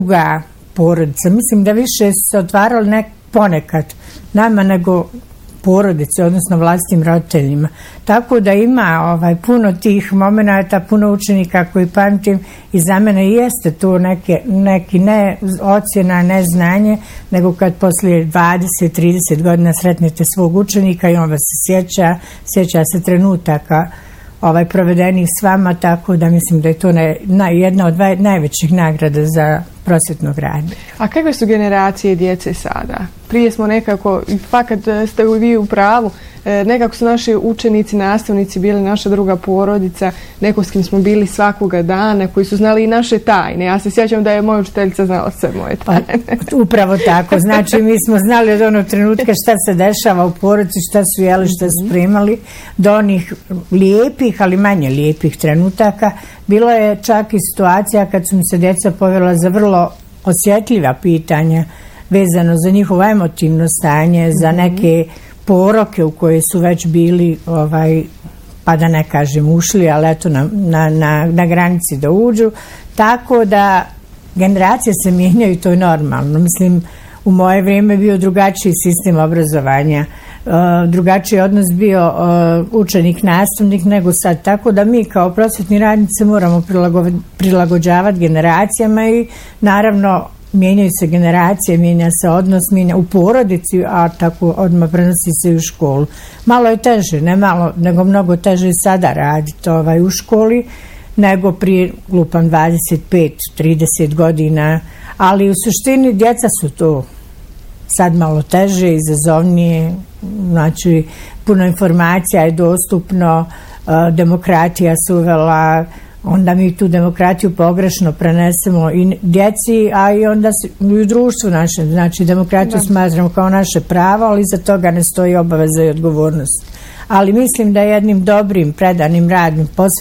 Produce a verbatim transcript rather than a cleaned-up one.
druga porodica. Mislim da više se otvaralo nek ponekad nama nego porodice, odnosno vlastitim roditeljima. Tako da ima ovaj, puno tih momenata, puno učenika koji pamtim i za mene jeste to neke, neki ne ocjena, ne znanje, nego kad poslije dvadeset trideset godina sretnete svog učenika i on vas se sjeća, sjeća se trenutaka ovaj, provedenih s vama, tako da mislim da je to ne, na, jedna od vaj, najvećih nagrada za prosvjetnog radnika. A kakve su generacije djece sada? Prije smo nekako, i fakat ste vi u pravu, nekako su naši učenici, nastavnici bili naša druga porodica, neko s kim smo bili svakoga dana, koji su znali i naše tajne. Ja se sjećam da je moja učiteljica znala sve moje tajne. Pa, upravo tako. Znači, mi smo znali od onog trenutka šta se dešava u porodici, šta su jeli, šta su primali, do onih lijepih, ali manje lijepih trenutaka. Bilo je čak i situacija kad su mi se djeca povela za vrlo osjetljiva pitanja vezano za njihovo emotivno stanje, za neke poroke u koje su već bili, ovaj, pa da ne kažem ušli, ali eto na, na, na, na granici da uđu. Tako da generacije se mijenjaju, to je normalno. Mislim, u moje vrijeme bio drugačiji sistem obrazovanja, uh, drugačiji odnos bio uh, učenik-nastavnik nego sad. Tako da mi kao prosvjetni radnici moramo prilago, prilagođavati generacijama i naravno mijenjaju se generacije, mijenja se odnos, mijenja u porodici, a tako odmah prenosi se i u školu. Malo je teže, ne malo, nego mnogo teže i sada raditi ovaj, u školi, nego prije, lupam, dvadeset pet trideset godina, ali u suštini djeca su to sad malo teže, izazovnije, znači puno informacija je dostupno, demokratija se uvela, onda mi tu demokratiju pogrešno prenesemo i djeci, a i onda i u društvu našem. Znači, demokratiju da. smatramo kao naše pravo, ali iza toga ne stoji obaveza i odgovornost. Ali mislim da jednim dobrim, predanim, radnim,